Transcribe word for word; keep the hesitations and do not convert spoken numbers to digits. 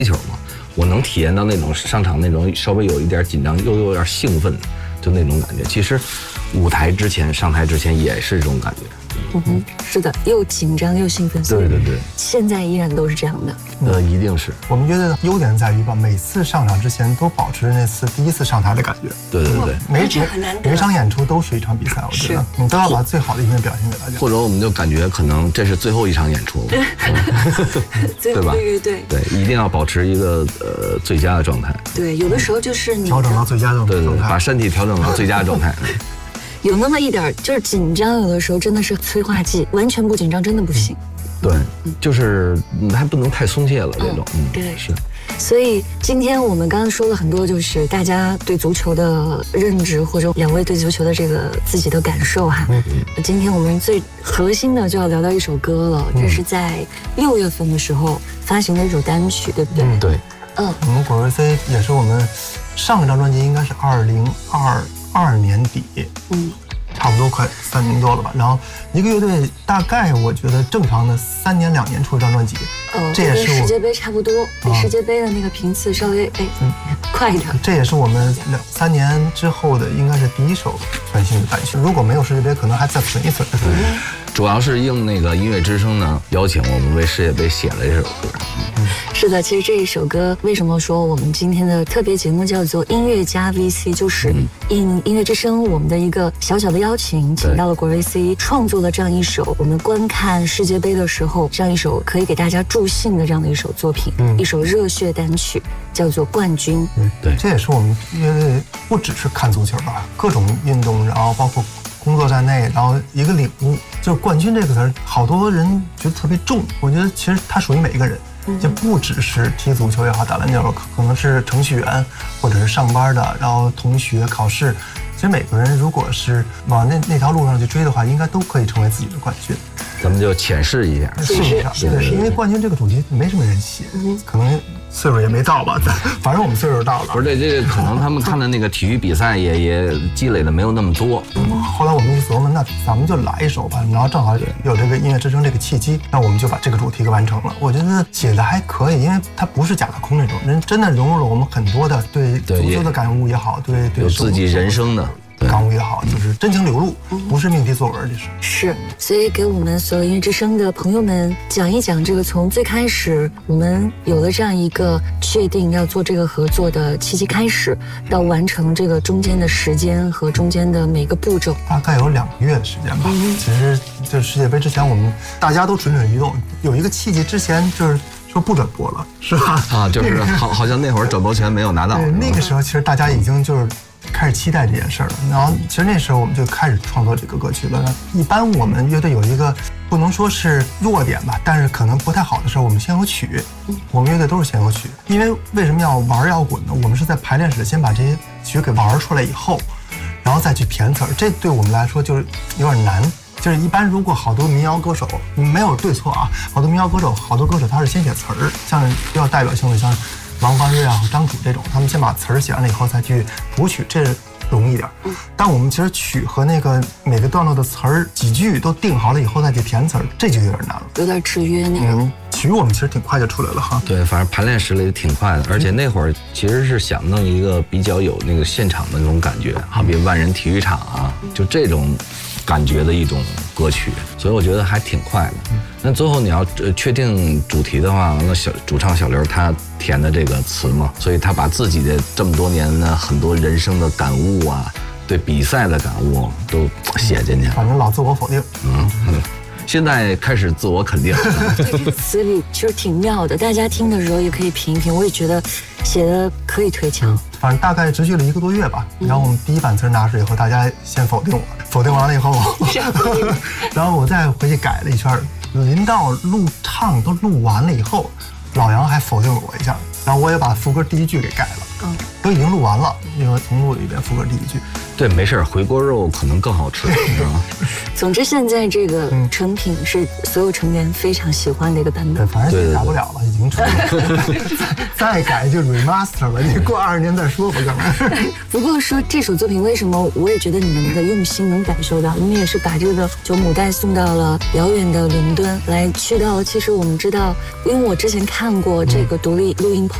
球嘛，我能体验到那种上场那种稍微有一点紧张又有点兴奋，就那种感觉。其实舞台之前上台之前也是这种感觉。 嗯哼，是的，又紧张又兴奋。 对对对， 现在依然都是这样的。 呃，一定是。 我们乐队的优点在于吧，每次上场之前都保持那次第一次上台的感觉。 对对对， 每每场演出都是一场比赛，我觉得你都要把最好的一面表现给大家。 或者我们就感觉可能这是最后一场演出， 对吧？对对对对，一定要保持一个呃最佳的状态。 对，有的时候就是你调整到最佳的状态， 对对，把身体调整到最佳的状态。 有那么一点就是紧张，有的时候真的是催化剂，完全不紧张真的不行。 对，就是还不能太松懈了这种。 嗯，对， 是。 所以今天我们刚刚说了很多，就是大家对足球的认知，或者两位对足球的这个自己的感受哈。嗯。今天我们最核心的就要聊到一首歌了，这是在六月份的时候发行的一首单曲，对不对？ 嗯，对。 嗯， 我们果瑞 C 也是我们上一张专辑应该是二零二二年底，嗯，差不多快三年多了吧。然后一个乐队大概我觉得正常的三年两年出一张专辑， 哦， 这也是跟世界杯差不多，比世界杯的那个频次稍微哎、嗯、快一点。 这也是我们两三年之后的应该是第一首全新的单曲。如果没有世界杯，可能还再存一存。 嗯，主要是应那个音乐之声呢邀请，我们为世界杯写了这首歌。 嗯，是的，其实这一首歌为什么说我们今天的特别节目叫做音乐加 V C， 就是应音乐之声我们的一个小小的邀请，请到了果瑞 C 创作了这样一首我们观看世界杯的时候这样一首可以给大家助兴的这样的一首作品，嗯，一首热血单曲，叫做《冠军》。 嗯，对，这也是我们乐队不只是看足球吧，各种运动，然后包括工作在内，然后一个领悟，就是冠军这个词儿，好多人觉得特别重。我觉得其实它属于每一个人，就不只是踢足球也好，打篮球，可能是程序员，或者是上班的，然后同学考试。其实每个人如果是往那那条路上去追的话，应该都可以成为自己的冠军。 咱们就浅试一下， 试一下，对，因为冠军这个主题没什么人写，可能岁数也没到吧，反正我们岁数到了。 不是这这可能他们看的那个体育比赛也也积累的没有那么多。 后来我们一琢磨，那咱们就来一首吧，然后正好有这个音乐之声这个契机，那我们就把这个主题给完成了。我觉得写的还可以，因为它不是假大空那种，人真的融入了我们很多的对足球的感悟也好，对对有自己人生的感悟也好，就是真情流露，不是命题作文，这是是。所以给我们所有音乐之声的朋友们讲一讲这个从最开始我们有了这样一个确定要做这个合作的契机开始，到完成这个中间的时间和中间的每个步骤， 大概有两个月的时间吧。嗯、其实就是世界杯之前，我们大家都蠢蠢欲动，有一个契机之前就是说不转播了，是吧？ 啊，就是好好像那会儿转播权没有拿到。 对，那个时候其实大家已经就是开始期待这件事儿了，然后其实那时候我们就开始创作这个歌曲了。一般我们乐队有一个不能说是弱点吧，但是可能不太好的时候，我们先有曲，我们乐队都是先有曲。因为为什么要玩摇滚呢？我们是在排练室先把这些曲给玩出来以后，然后再去填词儿，这对我们来说就是有点难。就是一般如果好多民谣歌手，没有对错啊，好多民谣歌手，好多歌手他是先写词儿，像比较代表性的像王冠瑞啊和张楚这种，他们先把词儿写完了以后再去谱曲，这容易一点。但我们其实曲和那个每个段落的词儿几句都定好了以后再去填词儿，这就有点难了， 有点制约那个。嗯， 曲我们其实挺快就出来了哈。 对，反正排练室里挺快的，而且那会儿其实是想弄一个比较有那个现场的那种感觉，好比万人体育场啊，就这种感觉的一种歌曲，所以我觉得还挺快的。那最后你要确定主题的话，那小主唱小刘他填的这个词嘛，所以他把自己的这么多年的很多人生的感悟啊，对比赛的感悟都写进去。 反正老自我否定。 嗯嗯。现在开始自我肯定。 对，这个词里其实挺妙的，大家听的时候也可以评一评。我也觉得写的可以推敲。 反正大概持续了一个多月吧。然后我们第一版词拿出以后，大家先否定我，否定完了以后，然后我再回去改了一圈。临到录唱都录完了以后，老杨还否定了我一下，然后我也把副歌第一句给改了。嗯。 都已经录完了，因为重录了一遍副歌第一句。 对，没事儿，回锅肉可能更好吃，你知道吗？ 总之，现在这个成品是所有成员非常喜欢的一个版对， 本。 反正改不了了，已经出了。再改就 remaster 吧，你过二十年再说吧，可能。 不过说这首作品为什么，我也觉得你们的用心能感受到，你们也是把这个九母带送到了遥远的伦敦，来去到。其实我们知道，因为我之前看过这个独立录音棚。